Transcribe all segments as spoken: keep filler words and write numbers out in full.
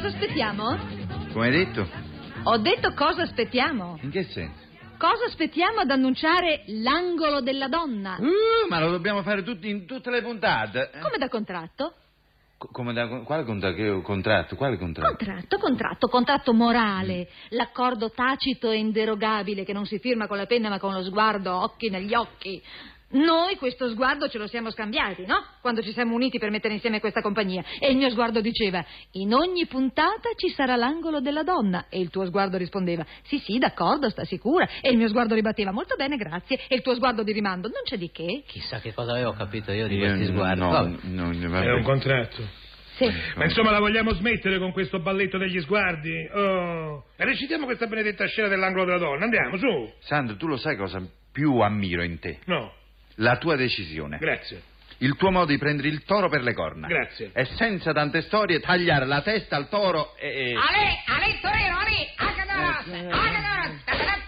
cosa aspettiamo? Come hai detto? Ho detto cosa aspettiamo. In che senso? Cosa aspettiamo ad annunciare l'angolo della donna? Uh, ma lo dobbiamo fare tutti in tutte le puntate. Come da contratto? Co- come da... Quale contra- che contratto? Quale contratto? Contratto, contratto, contratto morale. Mm. L'accordo tacito e inderogabile che non si firma con la penna ma con lo sguardo, occhi negli occhi. Noi questo sguardo ce lo siamo scambiati, no? Quando ci siamo uniti per mettere insieme questa compagnia. E il mio sguardo diceva: in ogni puntata ci sarà l'angolo della donna. E il tuo sguardo rispondeva: sì, sì, d'accordo, sta sicura. E il mio sguardo ribatteva: molto bene, grazie. E il tuo sguardo di rimando: non c'è di che. Chissà che cosa avevo capito io di Io questi sguardi. No, Vabbè. no, no, È un contratto. Sì. Ma insomma, la vogliamo smettere con questo balletto degli sguardi? Oh. E recitiamo questa benedetta scena dell'angolo della donna. Andiamo, su. Sandro, tu lo sai cosa più ammiro in te? No. La tua decisione. Grazie. Il tuo modo di prendere il toro per le corna. Grazie. E senza tante storie tagliare la testa al toro e... e... Ale, ale, torero, ale, agadoros, agadoros.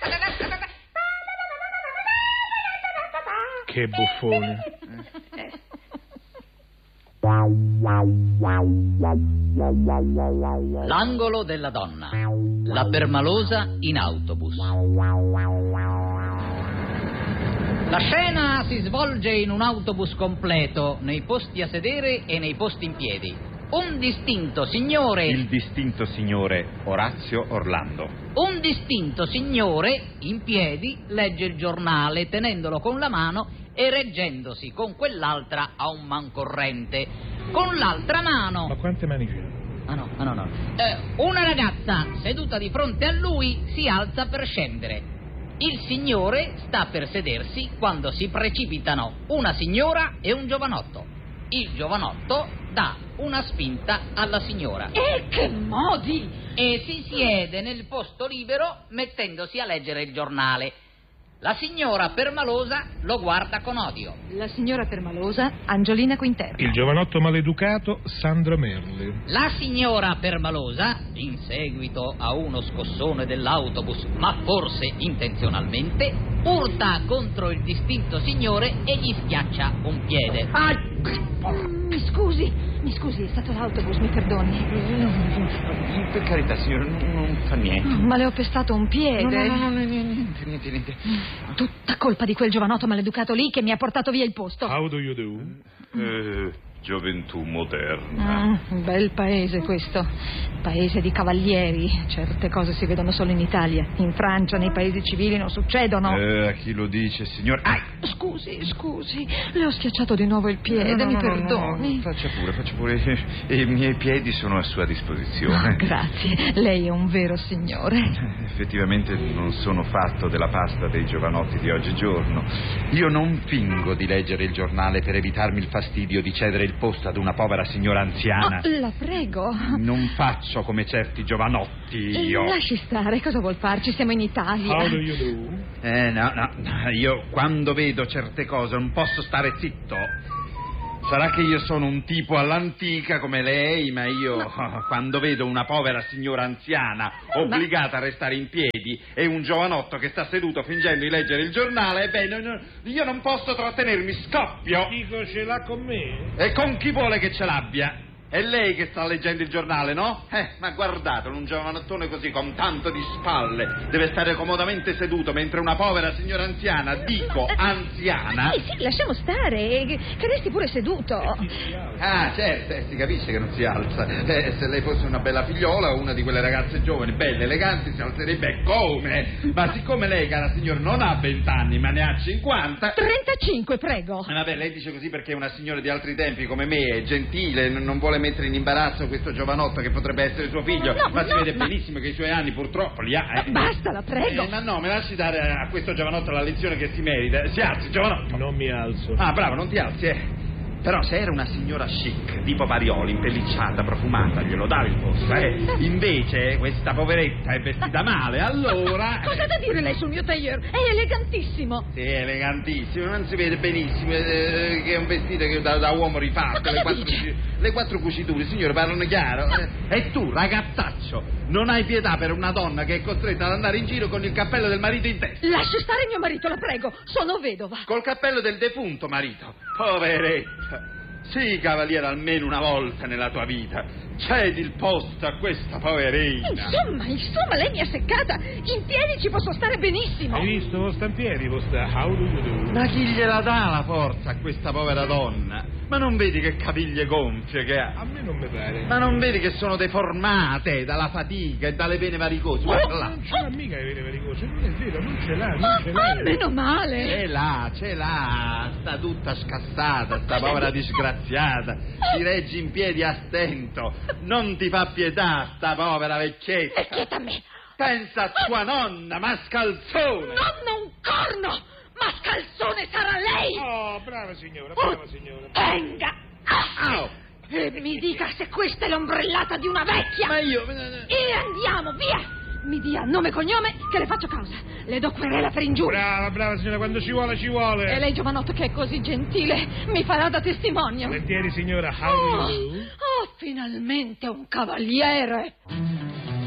Che buffone. L'angolo della donna. La permalosa in autobus. La scena si svolge in un autobus completo, nei posti a sedere e nei posti in piedi. Un distinto signore... Il distinto signore Orazio Orlando. Un distinto signore, in piedi, legge il giornale tenendolo con la mano e reggendosi con quell'altra a un mancorrente. Con l'altra mano... Ma quante mani c'è? Ah no, ah no, no. Eh, una ragazza seduta di fronte a lui si alza per scendere. Il signore sta per sedersi quando si precipitano una signora e un giovanotto. Il giovanotto dà una spinta alla signora. E che modi! E si siede nel posto libero mettendosi a leggere il giornale. La signora permalosa lo guarda con odio. La signora permalosa, Angiolina Quinterno. Il giovanotto maleducato, Sandro Merli. La signora permalosa, in seguito a uno scossone dell'autobus, ma forse intenzionalmente, urta contro il distinto signore e gli schiaccia un piede. Ah, mi scusi, mi scusi, è stato l'autobus, mi perdoni. Per carità, signore, non, non fa niente. Ma le ho pestato un piede. No, no, no, no, niente, niente, niente. Tutta colpa di quel giovanotto maleducato lì che mi ha portato via il posto. How do you do? Eh, gioventù moderna. Mm, bel paese questo. Paese di cavalieri. Certe cose si vedono solo in Italia. In Francia, nei paesi civili non succedono. Eh, a chi lo dice, signore? Ah! Scusi, scusi, le ho schiacciato di nuovo il piede, no, no, mi no, perdoni. No, no, faccia pure, faccia pure. I miei piedi sono a sua disposizione. Oh, grazie, lei è un vero signore. Effettivamente non sono fatto della pasta dei giovanotti di oggigiorno. Io non fingo di leggere il giornale per evitarmi il fastidio di cedere il posto ad una povera signora anziana. Oh, la prego. Non faccio come certi giovanotti, io. Lasci stare, cosa vuol farci? Siamo in Italia. How do you do? Eh, no, no, io quando vedo certe cose non posso stare zitto. Sarà che io sono un tipo all'antica come lei, ma io no. Quando vedo una povera signora anziana obbligata ma... a restare in piedi e un giovanotto che sta seduto fingendo di leggere il giornale, beh, no, no, io non posso trattenermi, scoppio. Dico, ce l'ha con me? E con chi vuole che ce l'abbia? È lei che sta leggendo il giornale, no? Eh, ma guardatelo, un giovanottone così, con tanto di spalle, deve stare comodamente seduto, mentre una povera signora anziana, dico anziana... Sì, sì, lasciamo stare, che resti pure seduto. Ah, certo, eh, si capisce che non si alza. Eh, se lei fosse una bella figliola o una di quelle ragazze giovani, belle, eleganti, si alzerebbe come? Ma siccome lei, cara signora, non ha vent'anni, ma ne ha cinquanta... trentacinque, prego. Eh, vabbè, lei dice così perché è una signora di altri tempi come me, è gentile, non vuole mettere in imbarazzo questo giovanotto che potrebbe essere suo figlio, no, ma si no, vede ma... benissimo che i suoi anni purtroppo li ha. Eh. Basta, la prego. Eh, ma no, me lasci dare a questo giovanotto la lezione che si merita. Si alzi, giovanotto. Non mi alzo. Ah, bravo, non ti alzi, eh. Però se era una signora chic, tipo Parioli, impellicciata, profumata, glielo davi il posto, eh? Invece questa poveretta è vestita male, allora... Cosa ha da dire lei sul mio tailleur? È elegantissimo. Sì, elegantissimo, non si vede benissimo eh, che è un vestito che da, da uomo rifatto, le quattro, le quattro cuciture, signore, parlano chiaro. Eh? E tu, ragazzaccio, non hai pietà per una donna che è costretta ad andare in giro con il cappello del marito in testa. Lasci stare mio marito, la prego, sono vedova. Col cappello del defunto marito, poveretta. Sì, cavaliere, almeno una volta nella tua vita. Cedi il posto a questa poverina. Insomma, insomma, lei mi ha seccata. In piedi ci posso stare benissimo. Hai visto? Vostra in piedi, vostra how do you do? Ma chi gliela dà la forza a questa povera donna? Ma non vedi che caviglie gonfie che ha? A me non mi pare. Ma non vedi che sono deformate dalla fatica e dalle vene varicose? Guarda là. Non ce l'ha mica le vene varicose, non è vero, non ce l'ha, non Ah, ce ah, l'ha. meno male. Ce l'ha, ce l'ha, sta tutta scassata, sta povera disgraziata. Ti reggi in piedi a stento, non ti fa pietà sta povera vecchietta. Vecchietta a me. Pensa a tua nonna, mascalzone. Nonna un corno! Ma scalzone sarà lei! Oh, brava signora, brava signora. Venga! Au. E mi dica se questa è l'ombrellata di una vecchia! Ma io... E andiamo, via! Mi dia nome e cognome che le faccio causa. Le do querela per ingiuria. Brava, brava signora, quando ci vuole, ci vuole. E lei, giovanotto, che è così gentile, mi farà da testimonio. Volentieri signora, how do Oh, you do? oh, finalmente un cavaliere!